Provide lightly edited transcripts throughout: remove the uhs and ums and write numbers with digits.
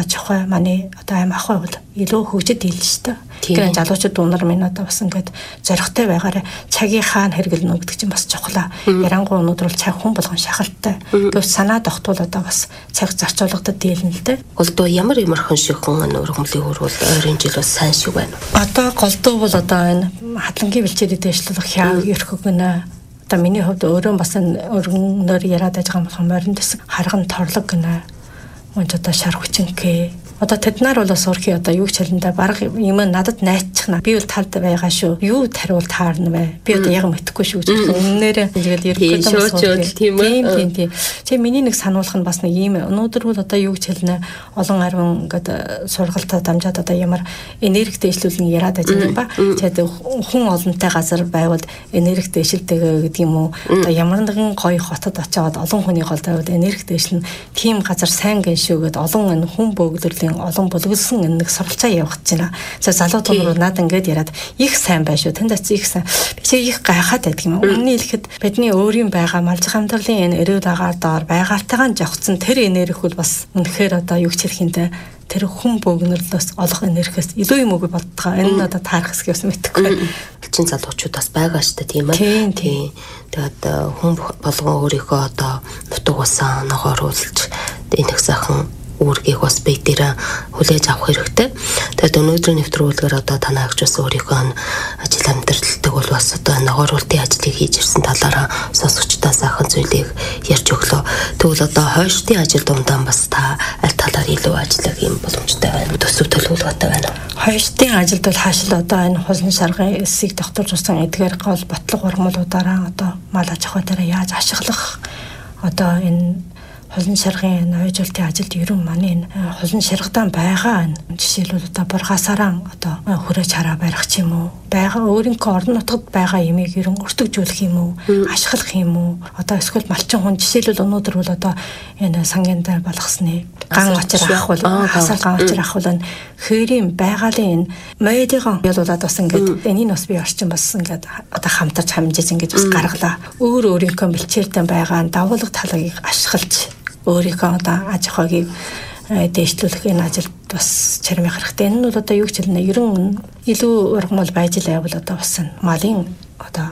аж ахуй манай одоо аим ахуй бол илүү хөгжид ийлж шүү дээ. Тэгэхээр залуучууд унар минь одоо бас ингээд зоригтой байгаараа цагийн хаана хэрэглэнэ гэдэг чинь бас чухал. Ярангуй өнөөдөр бол цаг хүн болгон шахалтай. Гэвч санаа тогтвол одоо бас цаг зарцуулгадад дийлнэ л дээ. Голдуу ямар хон шиг хүн ургамлын хөрвөл ойрын жил бас сайн шиг байна. Одоо голдуу бол одоо энэ хадлангийн бэлчээрээ дэвшлэх хяаг ерх гэнэ. Одоо миний хувьд өөрөө бас өргөнөөр яриад байгаа юм болох морин дэс харган торлог гэнэ. Мөн одоо шар хүчинхээ одоо тэднэр бол бас урхи одоо юу ч хэлэндээ баг юм надад найцчихна. Би бол талд байгаа шүү. Юу тариул таарна вэ? Би одоо яг мэдэхгүй шүү гэж үннээр тэгэл ерөөхдөө шүүчүүд тийм үү? Тийм. Чи миний нэг сануулах нь бас нэг юм. Өнөөдөр бол одоо юу гэж хэлнэ олон арвин ингээд сургалтад дамжаад одоо ямар энерги дэвшлүүлэн яриад байж байгаа юм ба. Тэгээд хүн олонтой газар байвал энерги дэвшилдэг гэдэг юм уу? Одоо ямар нэгэн гоё хотод очиод олон хүний гол байвал энерги дэвшлэн тийм газар сайн гин шүү гэд олон хүн бөөгдөрлийн олон бүлгэлсэн нэг суралцаа явах гэж байна. За залуу томроо надад ингээд яриад их сайн байх шүү. Тэнд их сайн. Би чи их гайхаад байдаг юм. Өмнө нь хэлэхэд бидний өөрийн байгаа малж хамтрлын энэ эрүүл агаар доор байгальтайгаа жавхцсан тэр энерги бол бас үнэхээр одоо юу ч хэлэхинтэй тэр хүн бөөгнөрлөөс олох энергиэс илүү юм уу боддгаа. Энэ нь одоо таарах хэсэг бас мэдхгүй. Чин залуучууд бас байгаа шүү дээ тийм ээ. Тийм. Тэгээд хүн болгон өөрийнхөө одоо нутаг усаа ногооруулж энэ их сайхан үүргийг бас бие дээр хүлээж авах хэрэгтэй. Тэгээд өнөөдрийн нэвтрүүлгээр одоо танаа агч бас өөрийнхөө ажил амьдралтай бол бас одоо ногооруулалтын ажлыг хийж ирсэн талаараа сонсогчдоо сайхан зүйлийг ярьж өглөө. Тэгвэл одоо хойштын ажил дундаа бас та аль талаар илүү ажиллах юм боломжтой байна. Төсөв төлөвлөгөөтэй байна. Хойштын ажилд бол хаашил одоо энэ хулн шаргын эсийг докторч усан эдгээр гол ботлого ургамлуудаараа одоо мал аж ахуй дээр яаж ашиглах одоо энэ хулн шаргын ойжуулалтын ажилд ерөн манай энэ хулн шаргадан байгаа жишээлбэл одоо бургасараа одоо хүрээж хараа барих ч юм уу байгаа өөрийнхөө орон нутгад байгаа ямиг ерөн өртөгжүүлэх юм уу ашиглах юм уу одоо эсвэл малчин хүн жишээлбэл өнөөдөр бол одоо энэ сангийн дээр болгосны ган очир авах бол хасал ган очир авах бол хээрийн байгалийн энэ модиgon ялуулаад бас ингээд энэний бас би орчин бас ингээд одоо хамтарч хамжиж ингээд бас гаргалаа өөр өөрийнхөө бэлчээртэй байгаа давуулга талыг ашиглаж өөрийнхөө одоо аж ахуйг дэвшлүүлэх энэ ажилд бас чармих хэрэгтэй. Энэ нь бол одоо юу гэж хэлнэ ерөн илүү ургамал байж л байвал одоо бас малын одоо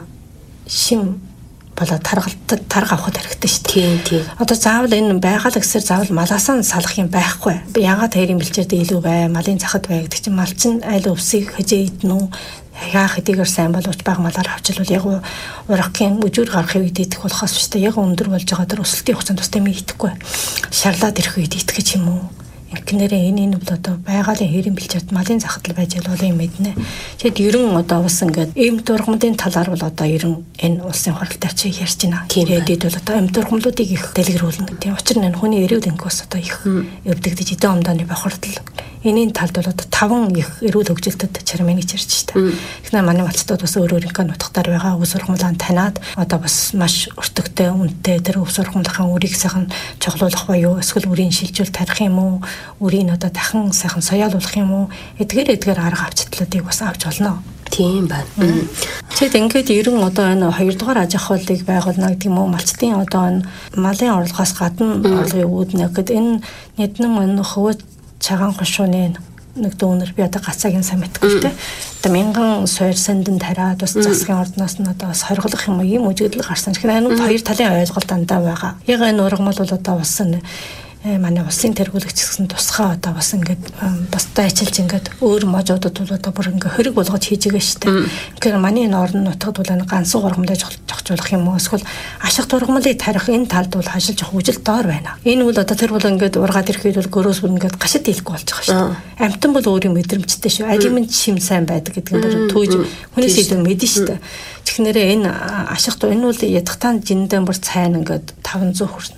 шим болоо тарга авахд хэрэгтэй шүү дээ. Тийм. Одоо заавал энэ байгаль гэсээр заавал малаасаа салах юм байхгүй. Ягаад хоёрын бэлчээрдээ илүү бай, малын захад бай гэдэг чинь мал чинь айл өвсийг хëжээ идэн үү яа хэдийгээр сайн боловч бага малаар авчилвал яг урагхийн үжүүр гарахыг идэх болохоос биш та яг өндөр болж байгаа тэр өсөлтийн хугацаанд тустай мэдхгүй шарлаад ирэх үед идэх гэж юм уу инкнэрээ энэ бол одоо байгалийн хэрийн бэлчээрд малын захадл байж бол юм мэднэ. Тэгэд ерөн одоо бас ингээд эм дургамлын талаар бол одоо ерөн энэ улсын хурлаар чи ярьж байна. Тэгээд бол одоо эм дургамлуудыг их дэлгэрүүлнэ гэдэг. Учир нь хүний эрүүл ангиус одоо их өвдөгдөж эдэн омдооны бохирдол энийн талд бол одоо 5 их эрүүл хөгжилтэд чармын гэж ярьж байна. Эхнээ манай малчтууд бас өөр өөрийнхөө нутгаар байгаа өвс ургамлаа таниад одоо бас маш өртөгтэй үнэтэй тэр өвс ургамлынхаа үрийг сайхан чоглуулах буюу эсвэл үрийн шилжүүл тарих юм уу үрийг одоо дахин сайхан соёолуулах юм уу эдгээр арга авчтлуудыг бас авч болно. Тийм байна. Тэгэд ингээд ерөн одоо энэ 2 дугаар аж ахуйлыг байгуулна гэдэг юм уу малчтын одоо энэ малын орлогоос гадна орлогыг үүднэ гэхэд энэ нэгэн энэ хөвөт цагаан хошууны нэг дүүнер би одоо гацаагийн сайн мэдгүй те. Одоо мянган суур сандын тариад бас засгийн ордноос нь одоо бас хоригдлох юм үжиглэл гарсан. Тэгэхээр энэ хоёр талын ойлголт дандаа байгаа. Яг энэ ургамал бол одоо бас манай улсын тэргүүлэгч гэсэн тусгай одоо бас ингээд бас дайчилж ингээд өөр можуудад бол одоо бүр ингээд хориг болгож хийж байгаа шүү дээ. Тэгэхээр манай энэ орон нутгад бол ганцхан ургамлаа зохицуулах юм уу эсвэл ашиг тургамлыг тарих энэ талд бол хашилж явах үжил доор байна. Энэ бол одоо тэр бол ингээд ургаад ирэхэд бол гөрөөс бүр ингээд гашид хийхгүй болж байгаа шүү дээ. Амтан бол өөрийн мэдрэмжтэй шүү. Алимент шим сайн байдаг гэдэг нь бол түүж хүнээс илүү мэднэ шүү дээ. Тэгэхээр энэ ашиг энэ бол ядахтаан жиндэн бүр цайн ингээд 500 хүрнэ.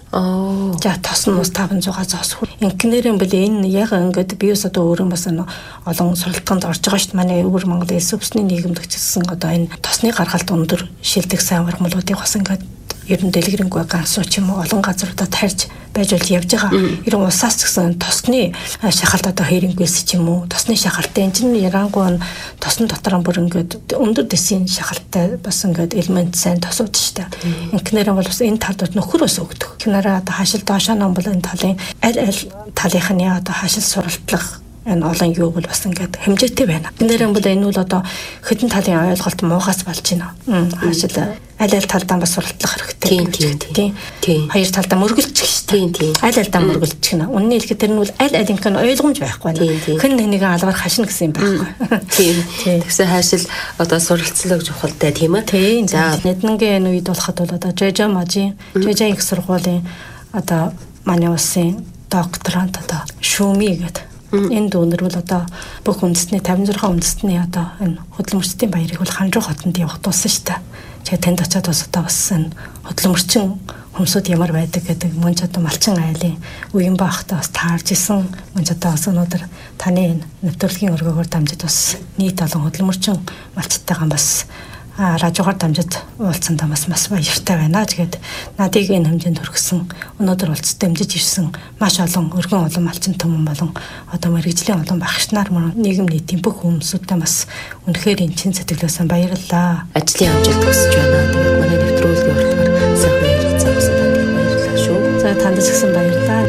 За тос нь бас 500-аас зоос хүр. Инкнэрэн бол энэ яг ингээд би бас одоо өөрөө бас олон сургалтанд орж байгаа шүү дээ. Манай өвөр Монголын эс өвсний нийгэмд гэсэн одоо энэ тосны гаргалт өндөр шилдэг сайн ургамлуудыг бас ингээд ер нь дэлгэрэнгүй ганцуу ч юм уу олон газруудад харьж байж бол явж байгаа. Ирэн улсаас ч гэсэн тосны шахалт одоо хэрэггүйс ч юм уу тосны шахалтай энэ чинь ярангуй тосны дотор бүр ингээд өндөр дэсийн шахалтай бас ингээд элемент сайн тосууд шүү дээ. Инкнэрэн бол бас энэ талд нөхөр ус өгдөг. Кинараа одоо хашил доошоо ном бол энэ талын аль талынхны одоо хашил суралтлах энэ олон юу бол бас ингээд хэмжээтэй байна. Нэрэн бол энэ бол одоо хэдэн талын ойлголт муухаас болж байна. Хашил аль талдаа бас суралтлах хэрэгтэй. Тийм. Хоёр талдаа мөргөлчих шүү дээ. Аль алдаа мөргөлчих нэ. Үнэн хэлэхэд тэр нь бол аль алинх нь ойлгомж байхгүй нэ. Хэн нэгэн алгаар хашина гэсэн юм байхгүй. Тийм. Тэгсэн хашил одоо суралцлаг чухалтай тийм ээ. За Нэднэнгийн энэ үед болоход бол одоо Жэжамажийн их сургуулийн одоо манай улсын докторант одоо Шүми гэдэг энэ дүүнэр бол одоо бүх үндэсний 56 үндэсний одоо энэ хөдөлмөрчдийн баярыг бол Ханжуу хотод явах тулсан шүү дээ. Тэгээ тэнд очиад бас одоо бас энэ хөдөлмөрчин хүмүүсд ямар байдаг гэдэг мөн ч одоо малчин айлын үеийн баахтаа бас таарж исэн мөн ч одоо бас өнөөдөр таны нэвтрүүлгийн өргөөгөөр дамжиж бас нийт олон хөдөлмөрчин малчтайгаа бас радиогоор дамжиж уулзсандаа бас баяртай байна. Тэгээд надыг энэ хэмжээнд хүргэсэн өнөөдөр уулзалт дамжиж ирсэн маш олон өргөн олон малчин түмэн болон одоо мэргэжлийн олон багш нар нийгэм нийтийн бүх хүмүүсүүдээ бас үнэхээр энэ чин сэтгэлээсээ баярлалаа. Ажлын амжилт хүсэж байна. Тэгээд манай нэвтрүүлгийн урлагаар сайхан ярилцсан усад баярлалаа шүү. За танд ч гэсэн баярлалаа.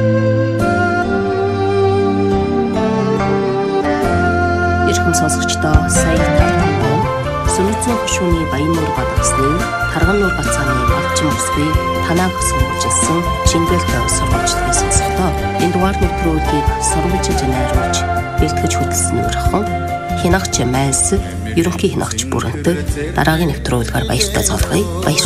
Ирхэн сонсогчдоо сая Сүнэтсэн хөшүүний Баяннуур гадагсны Тарган нуур бацааны малчин бүсгүй танаа сонгож ирсэн Чингэл сургуульчдын сонсохдоо энэ дугаар нэвтрүүлгийг сурвалжиж найруулж бэлтгэж хөтлсөн өрхөн хянагч Майс ерөнхий хянагч бүрэнтэй дараагийн нэвтрүүлгээр баяртай залгая.